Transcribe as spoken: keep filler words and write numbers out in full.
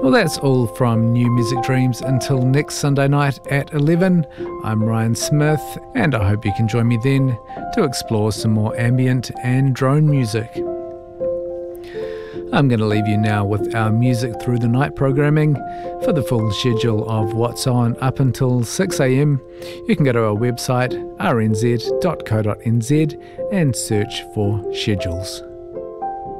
Well, that's all from New Music Dreams until next Sunday night at eleven. I'm Ryan Smith, and I hope you can join me then to explore some more ambient and drone music. I'm going to leave you now with our Music Through the Night programming. For the full schedule of what's on up until six a m, you can go to our website r n z dot co dot n z and search for schedules.